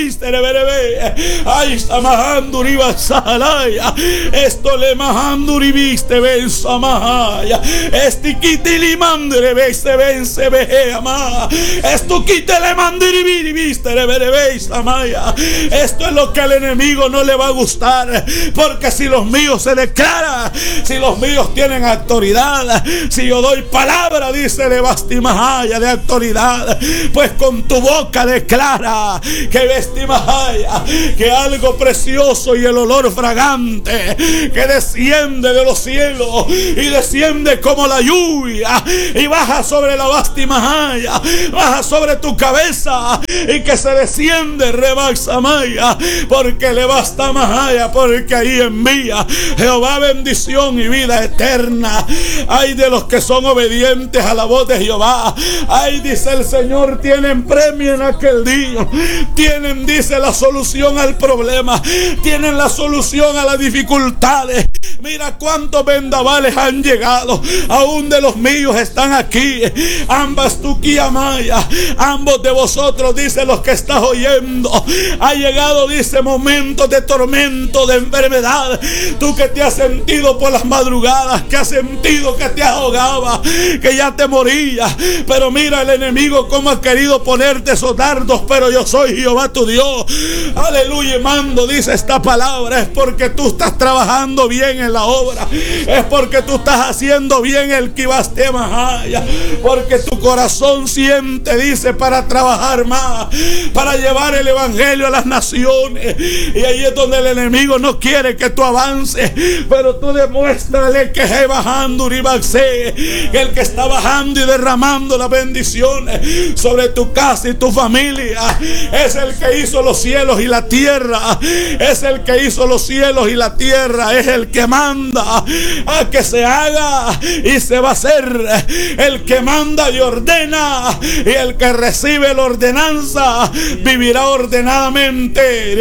Ay, Samahanduriba Sahalaya. Esto le mahanduri viste ven Samahaya. Estikitili mandre veste ven se veje ama. Esto quítele mandiri viste revere Samaya. Esto es lo que al enemigo no le va a gustar. Porque si los míos se declaran, si los míos tienen autoridad, si yo doy palabra, dice Lebastimahaya, de autoridad, pues con tu boca declara que Bestimahaya, que algo precioso y el olor fragante que desciende de los cielos y desciende como la lluvia y baja sobre la Bastimahaya, baja sobre tu cabeza y que se desciende Rebaxamaya, porque le basta Mahaya, porque ahí envía Jehová bendición y vida eterna. Ay de los que son obedientes a la voz de Jehová. Ay, dice el Señor, tienen premio en aquel día. Tienen, dice, la solución al problema. Tienen la solución a las dificultades. Mira cuántos vendavales han llegado. Aún de los míos están aquí. Ambas tuquiamaya. Ambos de vosotros, dice, los que estás oyendo. Ha llegado, dice, momentos de tormento, de enfermedad. Tú que te has sentido por las madrugadas, que has sentido que te ahogaba, que ya te morías. Pero mira el enemigo cómo ha querido ponerte esos dardos. Pero yo soy Jehová tu Dios. Aleluya, mando, dice esta palabra. Es porque tú estás trabajando bien en la obra. Es porque tú estás haciendo bien el Kibastemahaya. Porque tu corazón siente, dice, para trabajar más, para llevar el evangelio a las naciones. Y ahí es donde el enemigo no quiere que tú avances. Pero tú demuéstrale que es bajando Uribaxé, que el que está bajando y derramando las bendiciones sobre tu casa y tu familia es el que hizo los cielos y la tierra. Es el que hizo los cielos y la tierra. Es el que manda a que se haga y se va a hacer. El que manda y ordena, y el que recibe la ordenanza vivirá ordenadamente.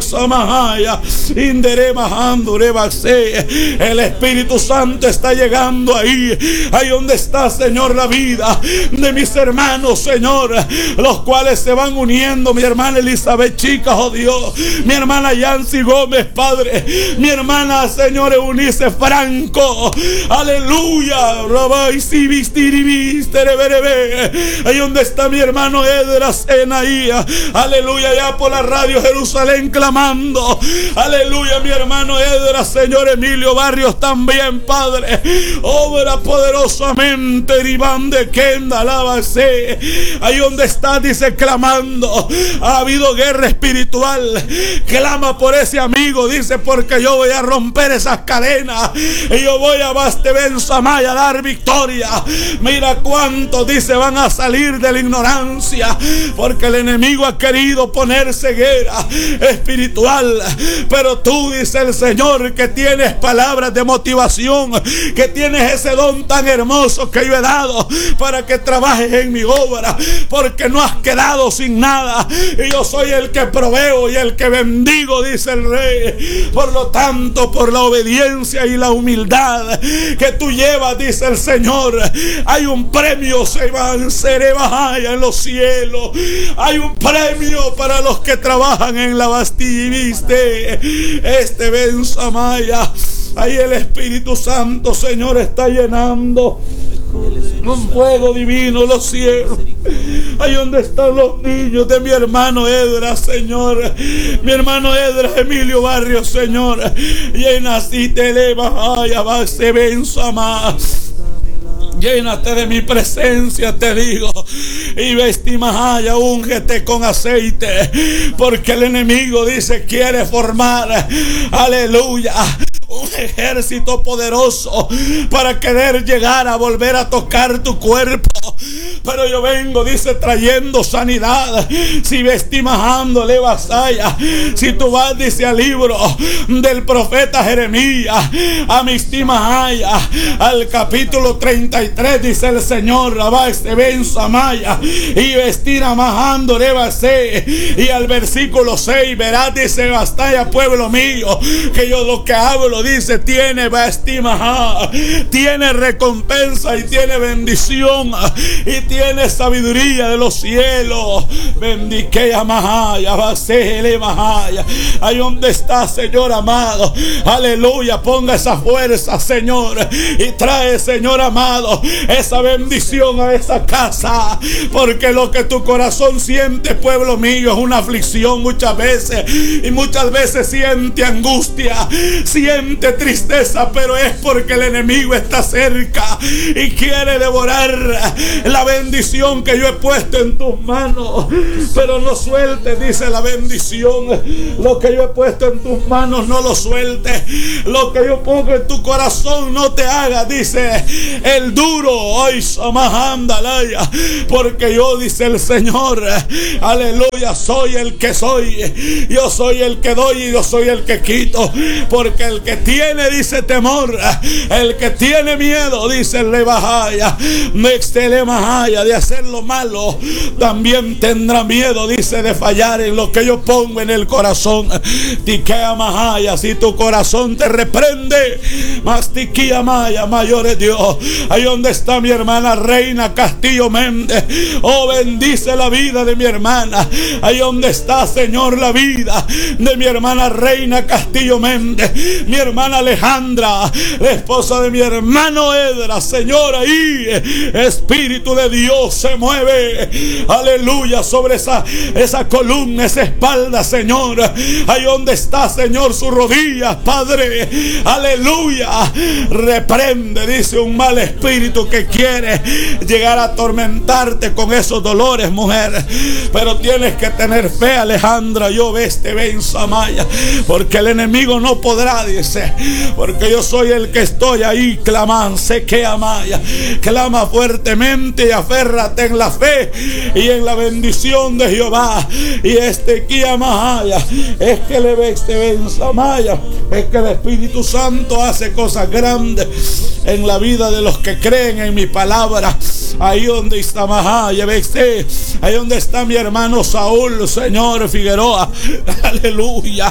El Espíritu Santo está llegando ahí. Ahí donde está, Señor, la vida de mis hermanos, Señor, los cuales se van uniendo. Mi hermana Elizabeth Chica, oh Dios, mi hermana Yancy Gómez, Padre, mi hermana, Señor, Eunice Franco, aleluya. Ahí donde está mi hermano Edras Enaía, aleluya, ya por la radio Jerusalén clamando, aleluya, mi hermano Edras, Señor, Emilio Barrios también, Padre, obra poderosamente, Iván de Kenda, alábase. Ahí donde está, dice, clamando. Ha habido guerra espiritual. Clama por ese amigo, dice, porque yo voy a romper esas cadenas y yo voy a Basteven Samaya a dar victoria. Mira cuántos, dice, van a salir de la ignorancia, porque el enemigo ha querido poner ceguera espiritual. Pero tú, dice el Señor, que tienes palabras de motivación, que tienes ese don tan hermoso que yo he dado para que trabajes en mi obra, porque no has quedado sin nada y yo soy el que proveo y el que bendigo, dice el Rey. Por lo tanto, por la obediencia y la humildad que tú llevas, dice el Señor, hay un premio, se van Serebahaya, en los cielos. Hay un premio para los que trabajan en la Bastilla, ¿viste? Este Ben Samaya. Ahí el Espíritu Santo, Señor, está llenando un fuego divino los cielos. Ahí donde están los niños de mi hermano Edras, Señor, mi hermano Edras Emilio Barrios, Señor, llénate de Bahaya, se venza más. Llénate de mi presencia, te digo. Y Bestimahaya, úngete con aceite, porque el enemigo, dice, quiere formar, aleluya, un ejército poderoso para querer llegar a volver a tocar tu cuerpo. Pero yo vengo, dice, trayendo sanidad. Si Bestimahando le vasaya, si tú vas, dice, al libro del profeta Jeremías, a Mistimahaya, al capítulo 33, dice el Señor, Samaya, y Bestimahando le vasé, y al versículo 6, verás, dice, bastaya, pueblo mío, que yo lo que hablo, dice, tiene recompensa y tiene bendición y tiene sabiduría de los cielos. Bendique Mahaya, Basele Mahaya. Ahí donde está, Señor amado, aleluya, ponga esa fuerza, Señor, y trae, Señor amado, esa bendición a esa casa, porque lo que tu corazón siente, pueblo mío, es una aflicción muchas veces, y muchas veces siente angustia, siente tristeza, pero es porque el enemigo está cerca y quiere devorar la bendición que yo he puesto en tus manos. Pero no sueltes, dice la bendición. Lo que yo he puesto en tus manos, no lo sueltes. Lo que yo pongo en tu corazón, no te hagas, dice el duro. Hoy Samahandalaya, porque yo, dice el Señor, aleluya, soy el que soy. Yo soy el que doy y yo soy el que quito. Porque el que tiene, dice, temor, el que tiene miedo, dice el Lebajaya, Mextelemajaya, de hacer lo malo, también tendrá miedo, dice, de fallar en lo que yo pongo en el corazón. Tiquea Mahaya, si tu corazón te reprende, Mastiquía Maya, mayor es Dios. Ahí donde está mi hermana Reina Castillo Méndez, oh, bendice la vida de mi hermana. Ahí donde está, Señor, la vida de mi hermana Reina Castillo Méndez, mi hermana Alejandra, la esposa de mi hermano Edra, Señor, ahí Espíritu de Dios se mueve, aleluya, sobre esa columna, esa espalda, Señor. Ahí donde está, Señor, sus rodillas, Padre, aleluya, reprende, dice, un mal espíritu que quiere llegar a atormentarte con esos dolores, mujer. Pero tienes que tener fe, Alejandra. Yo ven Samaya, porque el enemigo no podrá, dice, porque yo soy el que estoy ahí. Claman, sé que amaya, clama fuertemente y aférrate en la fe y en la bendición de Jehová. Y Kia Mahaya, es que le ven Samaya, es que el Espíritu Santo hace cosas grandes en la vida de los que creen en mi palabra. Ahí donde está Mahaya, ahí donde está mi hermano Saúl, Señor Figueroa, aleluya.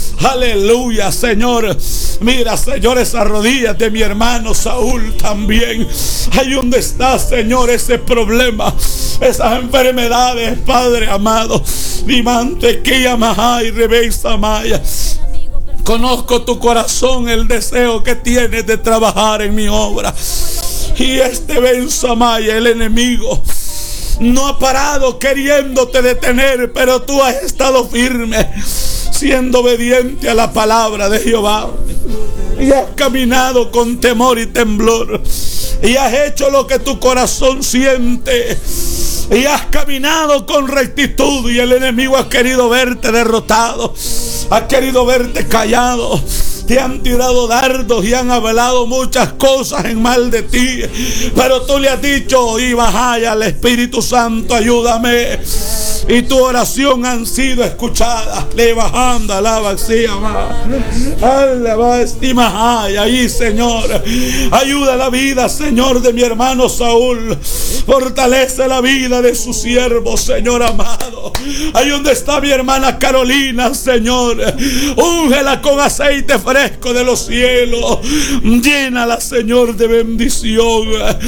Aleluya, Señor. Mira, Señor, esas rodillas de mi hermano Saúl también. Ahí donde está, Señor, ese problema, esas enfermedades, Padre amado. Mi mantequilla Mahaya y Rebeisa Maya. Conozco tu corazón, el deseo que tienes de trabajar en mi obra. Y Ben Samaya, el enemigo, no ha parado queriéndote detener, pero tú has estado firme, siendo obediente a la palabra de Jehová. Y has caminado con temor y temblor. Y has hecho lo que tu corazón siente. Y has caminado con rectitud. Y el enemigo ha querido verte derrotado. Ha querido verte callado. Te han tirado dardos y han hablado muchas cosas en mal de ti. Pero tú le has dicho, y bajaya al Espíritu Santo, ayúdame. Y tu oración han sido escuchadas. Le bajando a la vacía. Alaba estima ahí, Señor. Ayuda la vida, Señor, de mi hermano Saúl. Fortalece la vida de su siervo, Señor amado. Ahí donde está mi hermana Carolina, Señor. Úngela con aceite fresco de los cielos. Llénala, Señor, de bendición.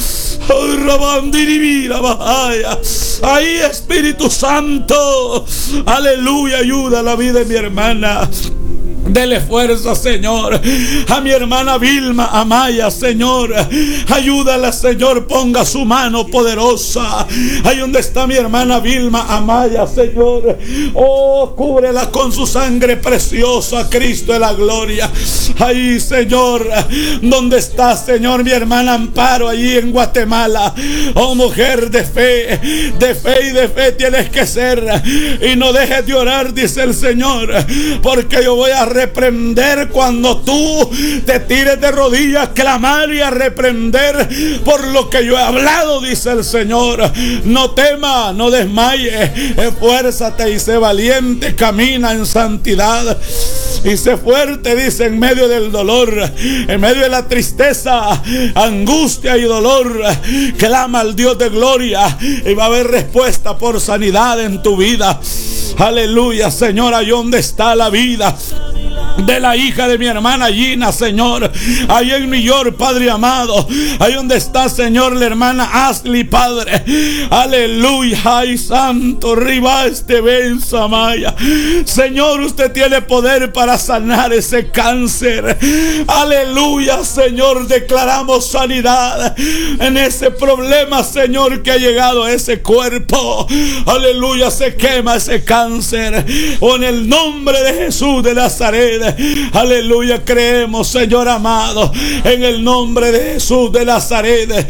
Ahí, Espíritu Santo, aleluya, ayuda a la vida de mi hermana. Dele fuerza, Señor, a mi hermana Vilma Amaya, Señor. Ayúdala, Señor, ponga su mano poderosa ahí donde está mi hermana Vilma Amaya, Señor. Oh, cúbrela con su sangre preciosa, Cristo de la gloria. Ahí, Señor, donde está, Señor, mi hermana Amparo, allí en Guatemala. Oh, mujer de fe y de fe tienes que ser. Y no dejes de orar, dice el Señor, porque yo voy a reprender cuando tú te tires de rodillas, clamar y a reprender por lo que yo he hablado, dice el Señor. No temas, no desmayes, esfuérzate y sé valiente, camina en santidad y sé fuerte, dice, en medio del dolor, en medio de la tristeza, angustia y dolor, clama al Dios de gloria y va a haber respuesta por sanidad en tu vida. Aleluya, Señor, ahí donde está la vida de la hija de mi hermana Gina, Señor, ahí en New York, Padre amado, ahí donde está, Señor, la hermana Ashley, Padre, aleluya, ay santo, ribaste benza maya, Señor, usted tiene poder para sanar ese cáncer, aleluya, Señor, declaramos sanidad en ese problema, Señor, que ha llegado a ese cuerpo, aleluya, se quema ese cáncer, o en el nombre de Jesús de Nazaret. Aleluya, creemos, Señor amado, en el nombre de Jesús de Nazaret.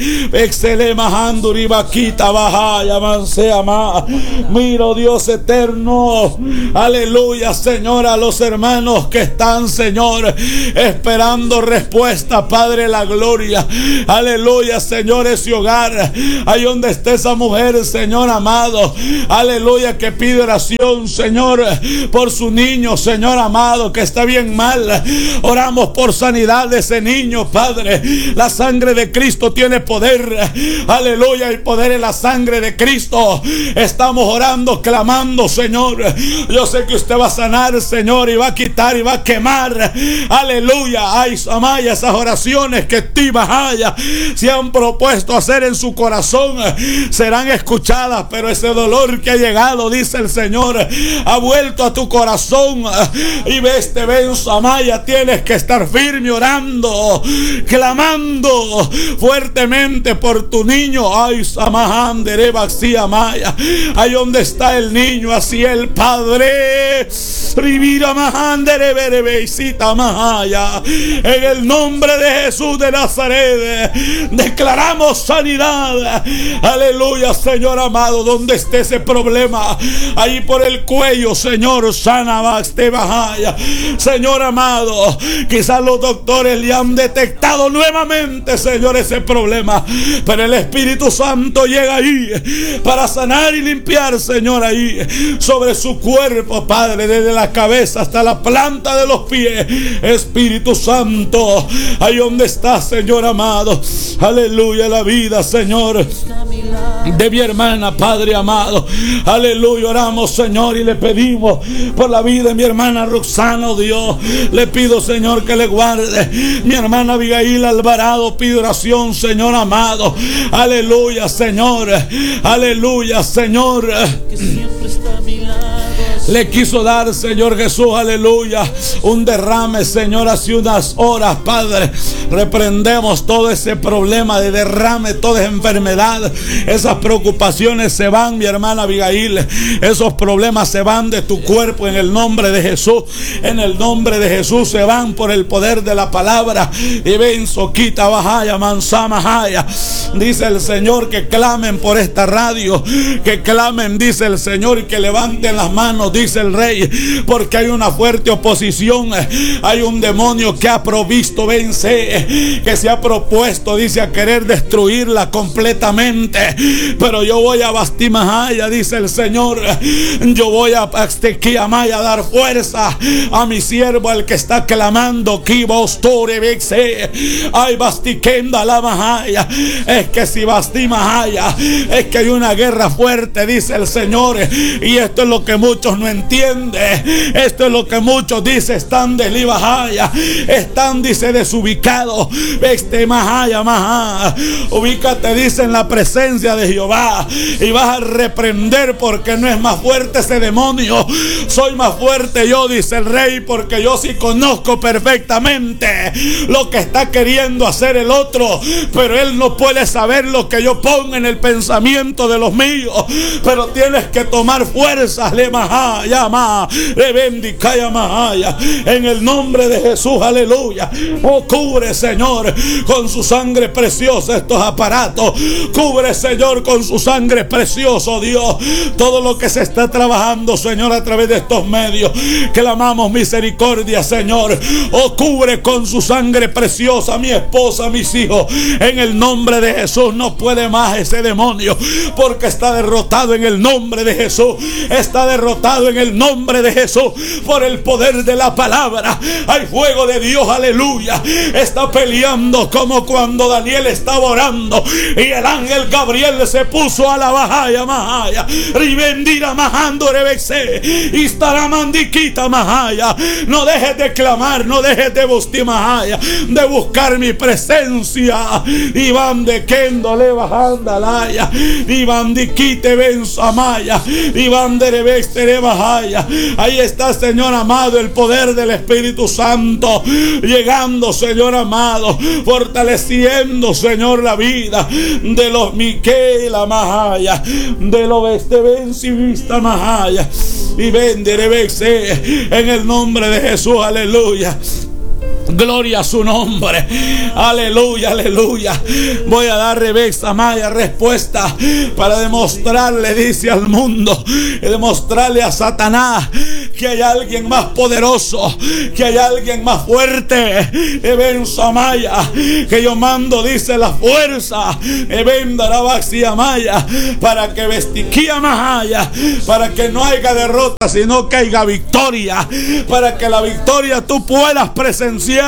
Miro, Dios eterno, aleluya, Señor, a los hermanos que están, Señor, esperando respuesta, Padre, la gloria, aleluya, Señor, ese hogar, ahí donde esté esa mujer, Señor amado, aleluya, que pide oración, Señor, por su niño, Señor amado, que está bien mal. Oramos por sanidad de ese niño, Padre. La sangre de Cristo tiene poder, aleluya, hay poder en la sangre de Cristo. Estamos orando, clamando, Señor. Yo sé que usted va a sanar, Señor, y va a quitar y va a quemar, aleluya. Ay, Samaya, esas oraciones que Tibahaya se han propuesto hacer en su corazón serán escuchadas, pero ese dolor que ha llegado, dice el Señor, ha vuelto a tu corazón. Y ves, te ven, Samaya, tienes que estar firme orando, clamando fuertemente por tu niño. Ay, Samahandere Baxia Maya, ahí donde está el niño, así el Padre, Rivira Mahandere Berebeisita Mahaya, en el nombre de Jesús de Nazaret, declaramos sanidad, aleluya, Señor amado, donde esté ese problema, ahí por el cuello, Señor, sana Baxte Bahaya, Señor amado, quizás los doctores le han detectado nuevamente, Señor, ese problema, pero el Espíritu Santo llega ahí para sanar y limpiar, Señor, ahí sobre su cuerpo, Padre, desde la cabeza hasta la planta de los pies. Espíritu Santo, ahí donde está, Señor amado, aleluya, la vida, Señor, de mi hermana, Padre amado, aleluya, oramos, Señor, y le pedimos por la vida de mi hermana Roxana, oh Dios, le pido, Señor, que le guarde. Mi hermana Abigail Alvarado, pido oración, Señor amado, aleluya, Señor, aleluya, Señor, que siempre está a mi lado. le quiso dar, Señor Jesús, aleluya, un derrame, Señor, hace unas horas, Padre. Reprendemos todo ese problema de derrame, toda enfermedad, esas preocupaciones se van, mi hermana Abigail, esos problemas se van de tu cuerpo en el nombre de Jesús, en el nombre de Jesús se van por el poder de la palabra. Y ven, Soquita Bajaya, Mansamahaya, dice el Señor, que clamen por esta radio, que clamen, dice el Señor, y que levanten las manos, dice el Rey, porque hay una fuerte oposición, hay un demonio que ha provisto, vence, que se ha propuesto, dice, a querer destruirla completamente, pero yo voy a Bastimahaya, dice el Señor, yo voy a Pastequiamaya a dar fuerza a mi siervo, el que está clamando, Kibostore Bexe, ay, Bastiquenda la Mahaya, es que si Bastimahaya, es que hay una guerra fuerte, dice el Señor, y esto es lo que muchos no entienden, esto es lo que muchos dicen, están de Libahaya, están, dice, desubicados, este Mahaya, Mahaya, ubícate, dice, en la presencia de Jehová, y vas a reprender, porque no es más fuerte ese demonio, soy más fuerte yo, dice el Rey, porque yo sí conozco perfectamente lo que está queriendo hacer el otro, pero él no puede saber lo que yo pongo en el pensamiento de los míos, pero tienes que tomar fuerzas, le Mahaya, le bendicaya Mahaya, en el nombre de Jesús, aleluya. Oh, cubre, Señor, con su sangre preciosa estos aparatos, cubre, Señor, con su sangre preciosa, Dios, todo lo que se está trabajando, Señor, a través de estos medios, clamamos misericordia, Señor. Oh, cubre con su sangre preciosa a mi esposa, a mis hijos, en el nombre de Jesús. No puede más ese demonio, porque está derrotado en el nombre de Jesús, está derrotado amado, en el nombre de Jesús, por el poder de la palabra. Hay fuego de Dios, aleluya. Está peleando como cuando Daniel estaba orando y el ángel Gabriel se puso a la bajaya, mahaya, ribendira majando rebexe, y estará mandiquita mahaya. No dejes de clamar, no dejes de buscar mahaya, de buscar mi presencia. Y van de kendo le bajanda laya, y van de quite benza maya, y van de rebexe le bajaya. Ahí está, Señor amado, el poder del Espíritu Santo llegando, Señor amado, fortaleciendo, Señor, la vida de los Miquela Mahaya, de los Vista Mahaya, y venderebexe en el nombre de Jesús, aleluya. Gloria a su nombre. Aleluya, aleluya. Voy a dar Rebeca Maya respuesta para demostrarle, dice al mundo, y demostrarle a Satanás que hay alguien más poderoso, que hay alguien más fuerte. Eben Samaya, que yo mando, dice, la fuerza. Eben Darabaxia Maya, para que vestiquía Mahaya, para que no haya derrota, sino que haya victoria, para que la victoria tú puedas presenciar,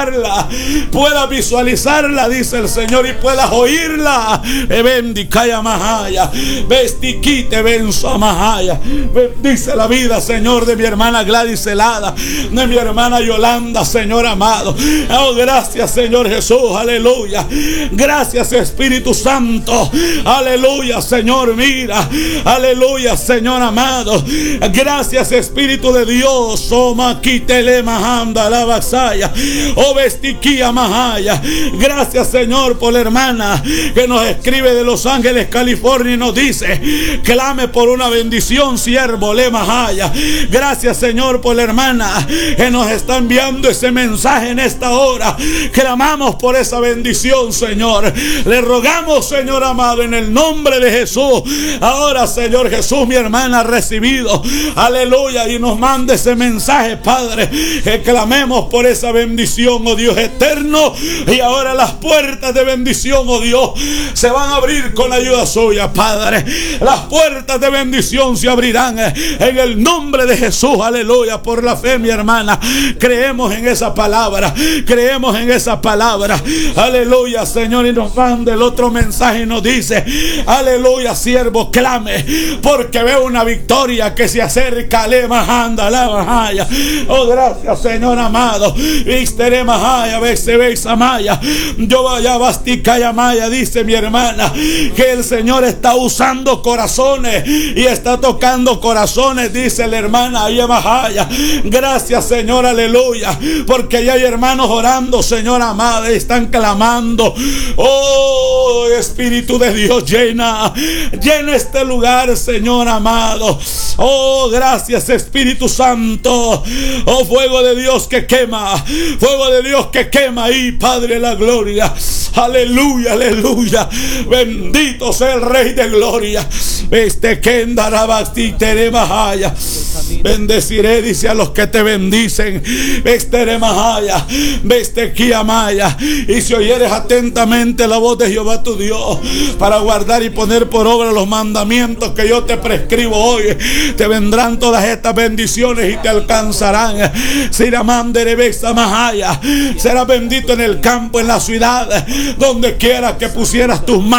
puedas visualizarla, dice el Señor, y puedas oírla. Bendicaya Mahaya, Vestiquite Benza Mahaya. Bendice la vida, Señor, de mi hermana Gladys Helada, de mi hermana Yolanda, Señor amado. Oh, gracias, Señor Jesús, aleluya. Gracias, Espíritu Santo, aleluya, Señor, mira, aleluya, Señor amado. Gracias, Espíritu de Dios. Oh, Maquitele Mahanda la Basaya. Oh, Vestiquía Mahaya. Gracias, Señor, por la hermana que nos escribe de Los Ángeles, California, y nos dice: clame por una bendición, siervo le Mahaya. Gracias, Señor, por la hermana que nos está enviando ese mensaje en esta hora. Clamamos por esa bendición, Señor. Le rogamos, Señor amado, en el nombre de Jesús. Ahora, Señor Jesús, mi hermana ha recibido, aleluya, y nos manda ese mensaje, Padre, que clamemos por esa bendición, oh Dios eterno. Y ahora las puertas de bendición, oh Dios, se van a abrir con la ayuda suya, Padre. Las puertas de bendición se abrirán en el nombre de Jesús, aleluya. Por la fe, mi hermana, creemos en esa palabra, creemos en esa palabra, aleluya, Señor. Y nos manda el otro mensaje y nos dice: aleluya, siervo, clame, porque veo una victoria que se acerca. Le Mahanda la Mahaya. Oh, gracias, Señor amado. Vistere Mahaya, Bex Maya. Yo vaya Basticaya Maya, dice mi hermana, que el Señor está usando corazones y está tocando corazones, dice la hermana Mahaya. Gracias, Señor, aleluya, porque ya hay hermanos orando, Señor amado, y están clamando. Oh, Espíritu de Dios, llena este lugar, Señor amado. Oh, gracias, Espíritu Santo. Oh, fuego de Dios que quema, fuego de Dios que quema ahí, Padre de la gloria. Aleluya, aleluya. Bendito sea el Rey de gloria. Bendeciré, dice, a los que te bendicen. Y si oyeres atentamente la voz de Jehová tu Dios, para guardar y poner por obra los mandamientos que yo te prescribo hoy, te vendrán todas estas bendiciones y te alcanzarán. Serás bendito en el campo, en la ciudad, donde quiera que pusieras tus manos.